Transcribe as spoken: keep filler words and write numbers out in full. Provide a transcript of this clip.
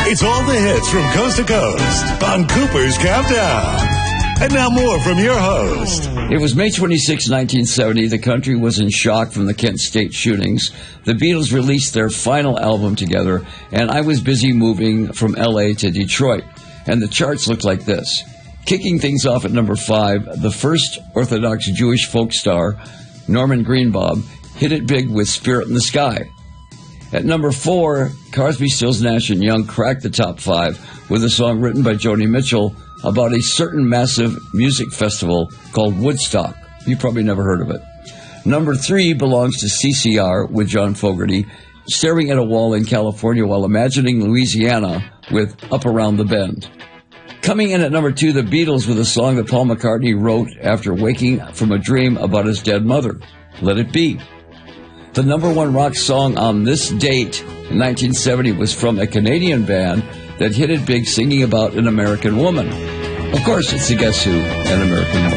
It's all the hits from coast to coast on Cooper's Countdown. And now more from your host. It was May twenty-sixth, nineteen seventy. The country was in shock from the Kent State shootings. The Beatles released their final album together, and I was busy moving from L A to Detroit. And the charts looked like this. Kicking things off at number five, the first Orthodox Jewish folk star, Norman Greenbaum, hit it big with Spirit in the Sky. At number four, Crosby, Stills, Nash and Young cracked the top five with a song written by Joni Mitchell about a certain massive music festival called Woodstock. You probably never heard of it. Number three belongs to C C R with John Fogerty, staring at a wall in California while imagining Louisiana with Up Around the Bend. Coming in at number two, the Beatles with a song that Paul McCartney wrote after waking from a dream about his dead mother, Let It Be. The number one rock song on this date in nineteen seventy was from a Canadian band that hit it big singing about an American woman. Of course, it's the Guess Who, an American woman.